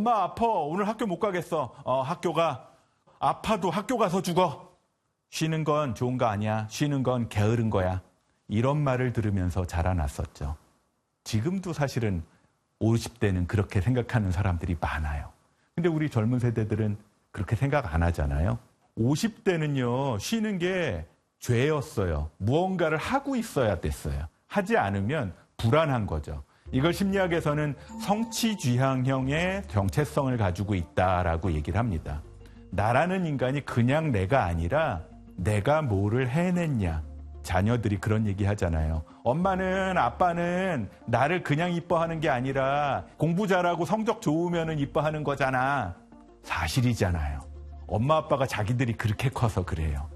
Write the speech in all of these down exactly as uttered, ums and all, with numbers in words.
엄마 아파. 오늘 학교 못 가겠어. 어, 학교가. 아파도 학교 가서 죽어. 쉬는 건 좋은 거 아니야. 쉬는 건 게으른 거야. 이런 말을 들으면서 자라났었죠. 지금도 사실은 오십 대는 그렇게 생각하는 사람들이 많아요. 근데 우리 젊은 세대들은 그렇게 생각 안 하잖아요. 오십 대는요, 쉬는 게 죄였어요. 무언가를 하고 있어야 됐어요. 하지 않으면 불안한 거죠. 이걸 심리학에서는 성취쥐향형의 정체성을 가지고 있다라고 얘기를 합니다. 나라는 인간이 그냥 내가 아니라 내가 뭐를 해냈냐. 자녀들이 그런 얘기 하잖아요. 엄마는 아빠는 나를 그냥 이뻐하는 게 아니라 공부 잘하고 성적 좋으면 이뻐하는 거잖아. 사실이잖아요. 엄마 아빠가 자기들이 그렇게 커서 그래요.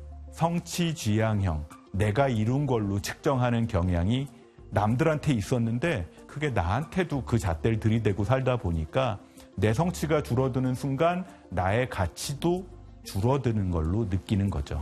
성취쥐향형, 내가 이룬 걸로 측정하는 경향이 남들한테 있었는데 그게 나한테도 그 잣대를 들이대고 살다 보니까 내 성취가 줄어드는 순간 나의 가치도 줄어드는 걸로 느끼는 거죠.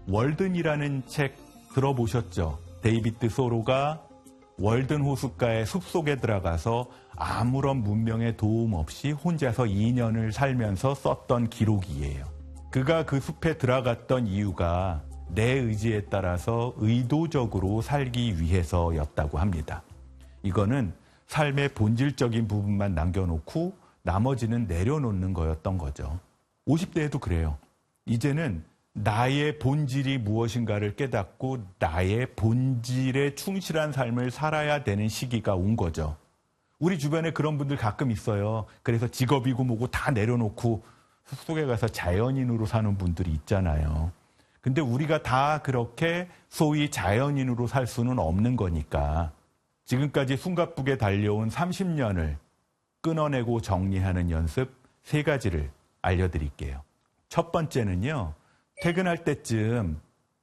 월든이라는 책 들어보셨죠? 데이비드 소로가 월든 호숫가의 숲속에 들어가서 아무런 문명의 도움 없이 혼자서 이 년을 살면서 썼던 기록이에요. 그가 그 숲에 들어갔던 이유가 내 의지에 따라서 의도적으로 살기 위해서였다고 합니다. 이거는 삶의 본질적인 부분만 남겨놓고 나머지는 내려놓는 거였던 거죠. 오십 대에도 그래요. 이제는 나의 본질이 무엇인가를 깨닫고 나의 본질에 충실한 삶을 살아야 되는 시기가 온 거죠. 우리 주변에 그런 분들 가끔 있어요. 그래서 직업이고 뭐고 다 내려놓고 숲속에 가서 자연인으로 사는 분들이 있잖아요. 근데 우리가 다 그렇게 소위 자연인으로 살 수는 없는 거니까 지금까지 숨가쁘게 달려온 삼십 년을 끊어내고 정리하는 연습 세 가지를 알려드릴게요. 첫 번째는요. 퇴근할 때쯤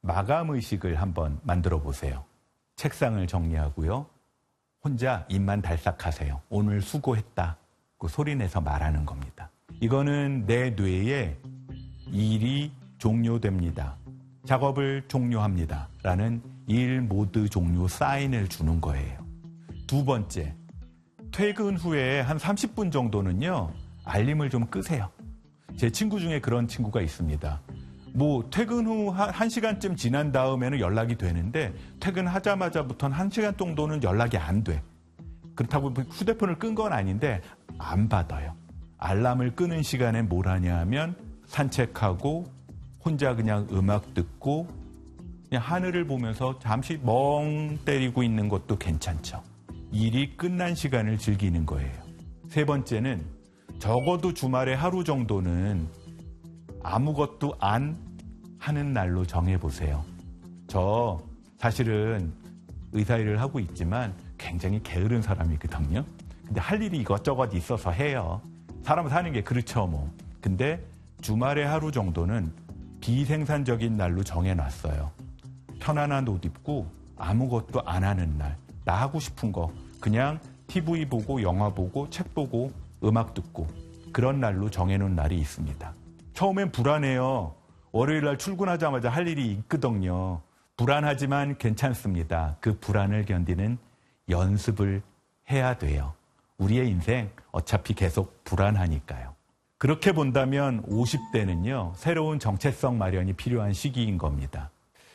마감의식을 한번 만들어 보세요. 책상을 정리하고요. 혼자 입만 달싹하세요. 오늘 수고했다. 그 소리내서 말하는 겁니다. 이거는 내 뇌에 일이 종료됩니다. 작업을 종료합니다. 라는 일 모드 종료 사인을 주는 거예요. 두 번째, 퇴근 후에 한 삼십 분 정도는요. 알림을 좀 끄세요. 제 친구 중에 그런 친구가 있습니다. 뭐 퇴근 후 한 시간쯤 지난 다음에는 연락이 되는데 퇴근하자마자부터는 한 시간 정도는 연락이 안 돼. 그렇다고 휴대폰을 끈 건 아닌데 안 받아요. 알람을 끄는 시간에 뭘 하냐 하면 산책하고 혼자 그냥 음악 듣고 그냥 하늘을 보면서 잠시 멍 때리고 있는 것도 괜찮죠. 일이 끝난 시간을 즐기는 거예요. 세 번째는 적어도 주말에 하루 정도는 아무것도 안 하는 날로 정해보세요. 저 사실은 의사 일을 하고 있지만 굉장히 게으른 사람이거든요. 근데 할 일이 이것저것 있어서 해요. 사람 사는 게 그렇죠 뭐. 근데 주말에 하루 정도는 비생산적인 날로 정해놨어요. 편안한 옷 입고 아무것도 안 하는 날. 나 하고 싶은 거 그냥 티비 보고 영화 보고 책 보고 음악 듣고 그런 날로 정해놓은 날이 있습니다. 처음엔 불안해요. 월요일 날 출근하자마자 할 일이 있거든요. 불안하지만 괜찮습니다. 그 불안을 견디는 연습을 해야 돼요. 우리의 인생 어차피 계속 불안하니까요. 그렇게 본다면 오십 대는요. 새로운 정체성 마련이 필요한 시기인 겁니다.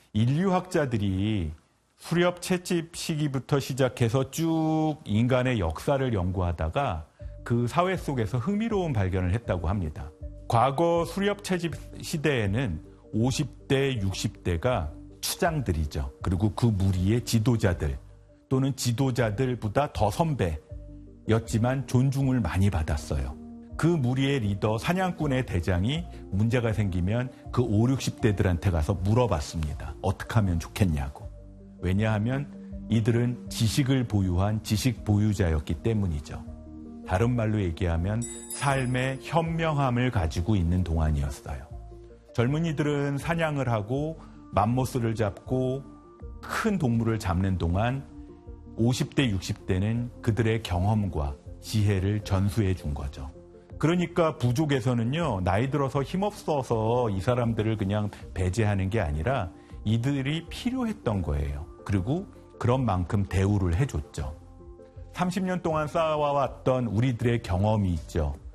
인류학자들이 수렵 채집 시기부터 시작해서 쭉 인간의 역사를 연구하다가 그 사회 속에서 흥미로운 발견을 했다고 합니다. 과거 수렵 채집 시대에는 오십 대, 육십 대가 추장들이죠. 그리고 그 무리의 지도자들 또는 지도자들보다 더 선배였지만 존중을 많이 받았어요. 그 무리의 리더 사냥꾼의 대장이 문제가 생기면 그 오십, 육십 대들한테 가서 물어봤습니다. 어떻게 하면 좋겠냐고. 왜냐하면 이들은 지식을 보유한 지식 보유자였기 때문이죠. 다른 말로 얘기하면 삶의 현명함을 가지고 있는 동안이었어요. 젊은이들은 사냥을 하고 맘모스를 잡고 큰 동물을 잡는 동안 오십 대, 육십 대는 그들의 경험과 지혜를 전수해 준 거죠. 그러니까 부족에서는요, 나이 들어서 힘없어서 이 사람들을 그냥 배제하는 게 아니라 이들이 필요했던 거예요. 그리고 그런 만큼 대우를 해줬죠. 삼십 년 동안 쌓아왔던 우리들의 경험이 있죠.